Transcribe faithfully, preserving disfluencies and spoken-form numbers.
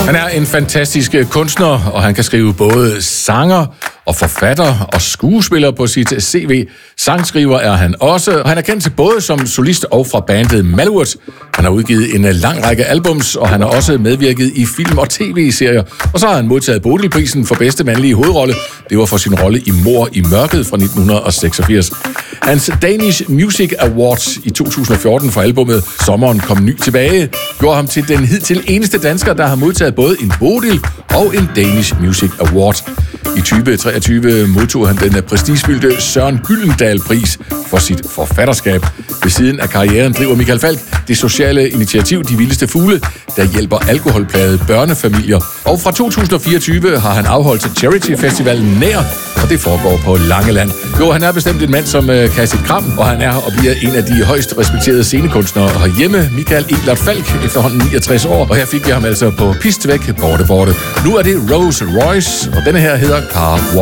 Han er en fantastisk kunstner, og han kan skrive både sanger og forfatter og skuespiller på sit C V. Sangskriver er han også, og han er kendt både som solist og fra bandet Malurt. Han har udgivet en lang række albums, og han har også medvirket i film- og tv-serier. Og så har han modtaget Bodilprisen for bedste mandlige hovedrolle. Det var for sin rolle i Mor i mørket fra nitten seksogfirs. Hans Danish Music Awards i to tusind og fjorten for albumet Sommeren kom ny tilbage gjorde ham til den hidtil eneste dansker, der har modtaget både en Bodil og en Danish Music Award. I tyve treogtyve modtog han den prestigefyldte Søren Gyldendal-pris for sit forfatterskab. Ved siden af karrieren driver Michael Falch det sociale initiativ De Vildeste Fugle, der hjælper alkoholplagede børnefamilier. Og fra to tusind og fireogtyve har han afholdt charity-festivalen Nær, og det foregår på Langeland. Jo, han er bestemt en mand, som kan have sit kram, og han er og bliver en af de højst respekterede scenekunstnere herhjemme. Michael Eglert Falch, efterhånden niogtres år, og her fik vi ham altså på pist væk, borte borte. Nu er det Rose Royce, og denne her hedder Car Wash.